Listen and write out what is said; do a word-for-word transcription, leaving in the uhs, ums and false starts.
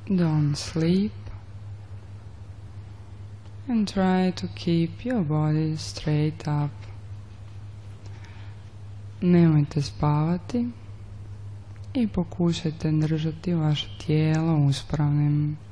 Don't sleep and try to keep your body straight up. Nemojte spavati i pokušajte držati vaše tijelo uspravnim.